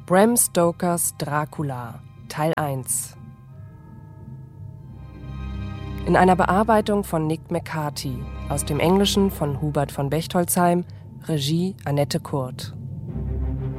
Bram Stokers Dracula, Teil 1. In einer Bearbeitung von Nick McCarthy, aus dem Englischen von Hubert von Bechtolzheim, Regie Annette Kurt.